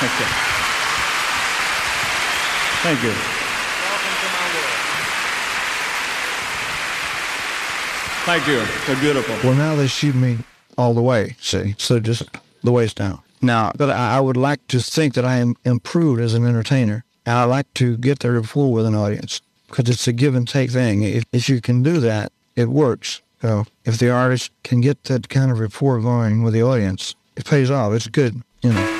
Okay. Thank you. Welcome to my world. Thank you. They're beautiful. Well, now they shoot me all the way, see? So just the waist down. Now, but I would like to think that I am improved as an entertainer, and I like to get the rapport with an audience because it's a give and take thing. If you can do that, it works. So if the artist can get that kind of rapport going with the audience, it pays off. It's good, you know.